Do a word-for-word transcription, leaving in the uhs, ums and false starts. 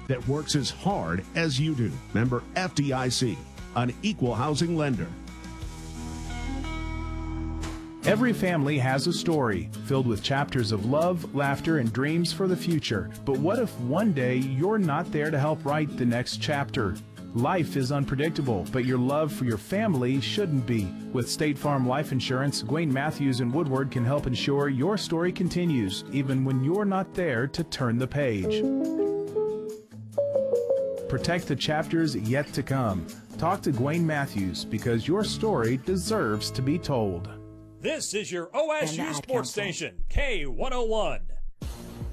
that works as hard as you do. Member F D I C, an equal housing lender. Every family has a story filled with chapters of love, laughter, and dreams for the future. But what if one day you're not there to help write the next chapter? Life is unpredictable, but your love for your family shouldn't be. With State Farm Life Insurance, Gwayne Matthews and Woodward can help ensure your story continues, even when you're not there to turn the page. Protect the chapters yet to come. Talk to Gwayne Matthews, because your story deserves to be told. This is your O S U And the Ad Sports Council. Station, K one oh one.